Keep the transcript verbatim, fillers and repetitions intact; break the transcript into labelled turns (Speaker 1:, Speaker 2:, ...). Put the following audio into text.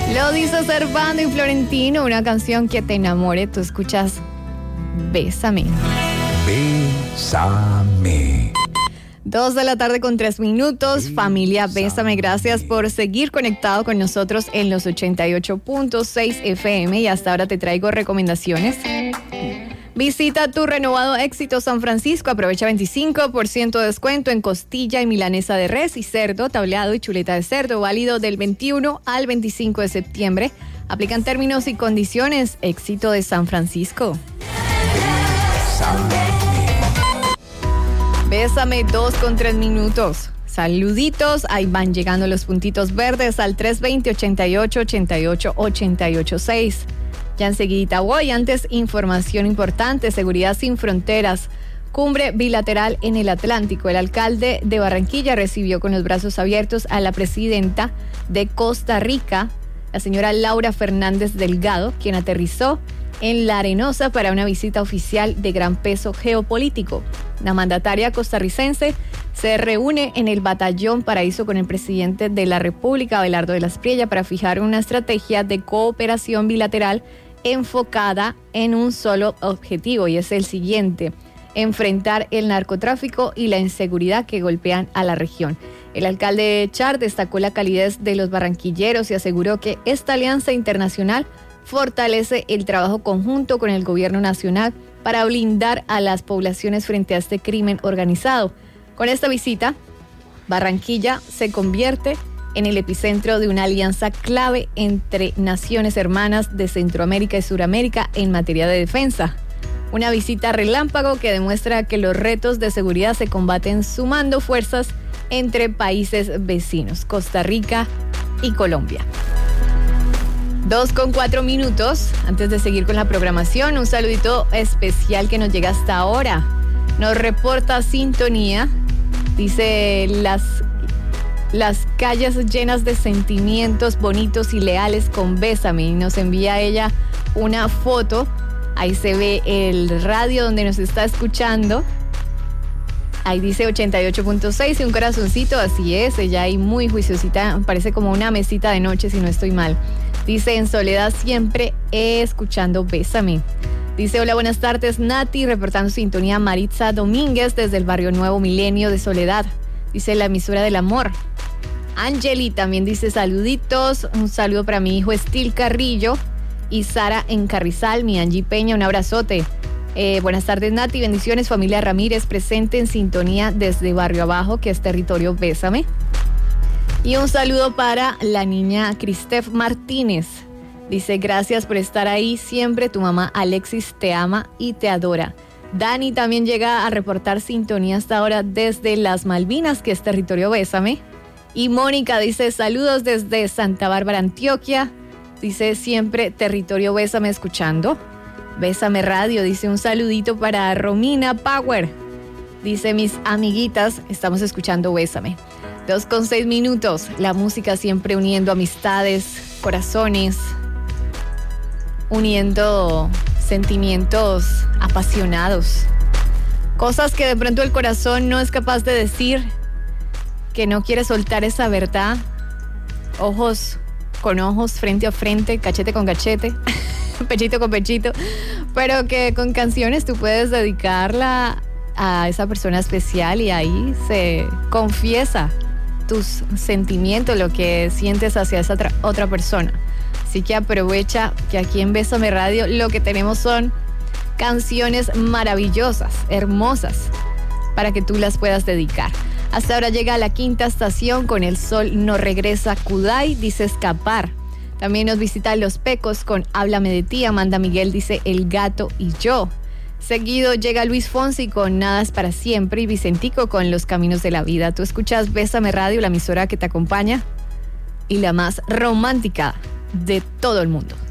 Speaker 1: Lo dice Servando y Florentino, una canción que te enamore. Tú escuchas Bésame.
Speaker 2: Bésame.
Speaker 1: Dos de la tarde con tres minutos. Bésame. Familia, bésame. Gracias por seguir conectado con nosotros en los ochenta y ocho punto seis F M. Y hasta ahora te traigo recomendaciones. Visita tu renovado Éxito San Francisco. Aprovecha veinticinco por ciento de descuento en costilla y milanesa de res y cerdo, tableado y chuleta de cerdo. Válido del veintiuno al veinticinco de septiembre. Aplican términos y condiciones. Éxito de San Francisco. Bésame, dos con tres minutos. Saluditos, ahí van llegando los puntitos verdes al tres dos cero, ochenta y ocho, ochenta y ocho, ochenta y ocho seis. Ya enseguida voy, antes información importante, seguridad sin fronteras, cumbre bilateral en el Atlántico. El alcalde de Barranquilla recibió con los brazos abiertos a la presidenta de Costa Rica, la señora Laura Fernández Delgado, quien aterrizó en La Arenosa para una visita oficial de gran peso geopolítico. La mandataria costarricense se reúne en el Batallón Paraíso con el presidente de la República, Abelardo de la Espriella, para fijar una estrategia de cooperación bilateral enfocada en un solo objetivo, y es el siguiente: enfrentar el narcotráfico y la inseguridad que golpean a la región. El alcalde Char destacó la calidez de los barranquilleros y aseguró que esta alianza internacional fortalece el trabajo conjunto con el gobierno nacional para blindar a las poblaciones frente a este crimen organizado. Con esta visita, Barranquilla se convierte en el epicentro de una alianza clave entre naciones hermanas de Centroamérica y Suramérica en materia de defensa. Una visita relámpago que demuestra que los retos de seguridad se combaten sumando fuerzas entre países vecinos, Costa Rica y Colombia. Dos con cuatro minutos. Antes de seguir con la programación, un saludito especial que nos llega hasta ahora. Nos reporta sintonía. Dice las... Las calles llenas de sentimientos bonitos y leales con Bésame. Y nos envía ella una foto. Ahí se ve el radio donde nos está escuchando. Ahí dice ochenta y ocho punto seis y un corazoncito. Así es, ella ahí muy juiciosita. Parece como una mesita de noche, si no estoy mal. Dice: en soledad siempre escuchando Bésame. Dice: hola, buenas tardes, Nati. Reportando sintonía, Maritza Domínguez desde el barrio Nuevo Milenio de Soledad. Dice: la emisora del amor. Angeli también dice: saluditos, un saludo para mi hijo Estil Carrillo y Sara en Carrizal, mi Angie Peña, un abrazote. Eh, buenas tardes, Nati, bendiciones, familia Ramírez, presente en sintonía desde Barrio Abajo, que es territorio Bésame. Y un saludo para la niña Cristef Martínez. Dice: gracias por estar ahí siempre, tu mamá Alexis te ama y te adora. Dani también llega a reportar sintonía hasta ahora desde Las Malvinas, que es territorio Bésame. Y Mónica dice: saludos desde Santa Bárbara, Antioquia. Dice: siempre territorio Bésame escuchando. Bésame Radio. Dice: un saludito para Romina Power. Dice: mis amiguitas, estamos escuchando Bésame. Dos con seis minutos. La música siempre uniendo amistades, corazones, uniendo sentimientos apasionados. Cosas que de pronto el corazón no es capaz de decir, que no quiere soltar esa verdad. Ojos con ojos, frente a frente, cachete con cachete, pechito con pechito, pero que con canciones tú puedes dedicarla a esa persona especial y ahí se confiesa tus sentimientos, lo que sientes hacia esa tra- otra persona. Así que aprovecha que aquí en Bésame Radio lo que tenemos son canciones maravillosas, hermosas, para que tú las puedas dedicar. Hasta ahora llega la quinta estación, con el sol no regresa. Kudai dice: escapar. También nos visita Los Pecos con Háblame de ti. Amanda Miguel dice: el gato y yo. Seguido llega Luis Fonsi con Nada es para siempre y Vicentico con Los caminos de la vida. Tú escuchas Bésame Radio, la emisora que te acompaña y la más romántica de todo el mundo.